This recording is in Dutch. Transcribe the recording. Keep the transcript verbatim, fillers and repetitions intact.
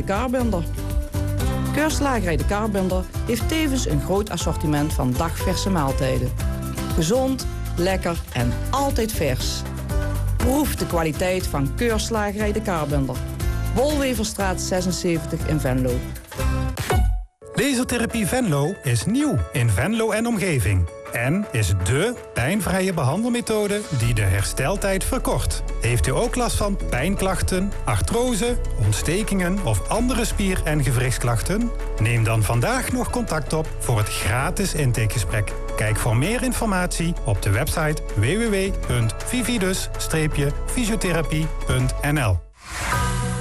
de Kaarbinder. Keurslagerij de Kaarbinder heeft tevens een groot assortiment van dagverse maaltijden. Gezond, lekker en altijd vers. Proef de kwaliteit van Keurslagerij de Kaarbinder. Wolweverstraat zesenzeventig in Venlo. Lasertherapie Venlo is nieuw in Venlo en omgeving. En is dé pijnvrije behandelmethode die de hersteltijd verkort. Heeft u ook last van pijnklachten, artrose, ontstekingen of andere spier- en gewrichtsklachten? Neem dan vandaag nog contact op voor het gratis intakegesprek. Kijk voor meer informatie op de website w w w punt vividus fysiotherapie punt n l.